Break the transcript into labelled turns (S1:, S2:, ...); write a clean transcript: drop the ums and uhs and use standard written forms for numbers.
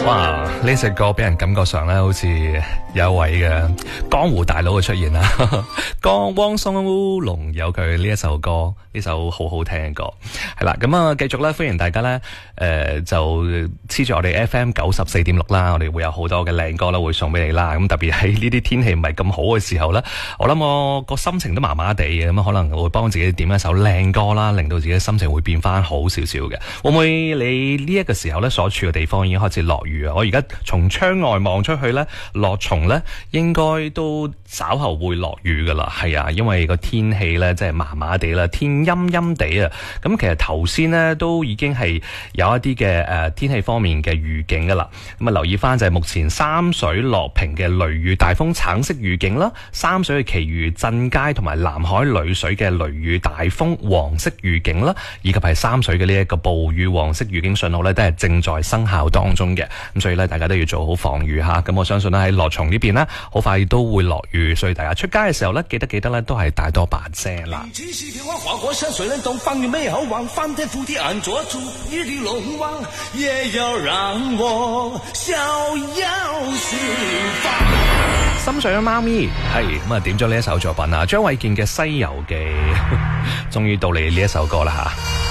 S1: 哇！呢隻歌俾人感覺上咧，好似有一位嘅江湖大佬嘅出現啦。汪蘇泷有佢呢一首歌，呢首好好聽嘅歌，係啦。咁啊，繼續咧，歡迎大家咧，就黐住我哋 FM 94.6啦。我哋會有好多嘅靚歌啦，會送俾你啦。咁特別喺呢啲天氣唔係咁好嘅時候咧，我諗我個心情都麻麻地嘅，咁可能會幫自己點一首靚歌啦，令到自己心情會變翻好少少嘅。會唔會你呢一個時候咧，所處嘅地方已經開始落雨啊？我而家從窗外望出去咧，落松咧應該都稍後會落雨噶啦。係啊，因為個天氣咧即係麻麻地啦，天陰陰地啊。咁其實頭先咧都已經係有一啲嘅天氣方面嘅預警噶啦。咁啊留意翻就係目前三水樂平嘅雷雨大風橙色預警啦，三水嘅其餘鎮街同埋南海裏水嘅雷雨大風黃色預警啦，以及係三水嘅呢一個暴雨黃色預警信號咧都係正在生效當中嘅。咁所以咧大家都要做好防禦吓。咁我相信咧喺羅松呢邊咧好快都會落雨，所以大家出街嘅時候咧記得咧都係帶多把遮啦。
S2: 划过山水帘洞，放眼美好望，翻天覆地安坐住一地龙王，也要讓我逍遙四方。
S1: 心水嘅貓咪係咁啊，點咗呢一首作品啊，張衛健嘅《西遊記》終於到嚟呢一首歌啦吓。